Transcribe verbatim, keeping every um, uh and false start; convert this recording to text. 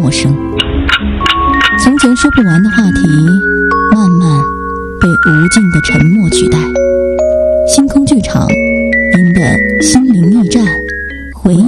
陌生。从前说不完的话题，慢慢被无尽的沉默取代。星空剧场，